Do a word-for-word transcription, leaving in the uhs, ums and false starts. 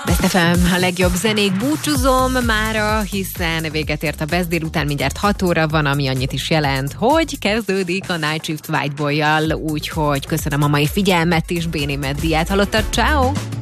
Best ef em, a legjobb zenék, búcsúzom mára, hiszen véget ért a Best délután, mindjárt hat óra van, ami annyit is jelent, hogy kezdődik a Night Shift White Boy-jal, úgyhogy köszönöm a mai figyelmet is, Béni Meddiát hallottad, ciao.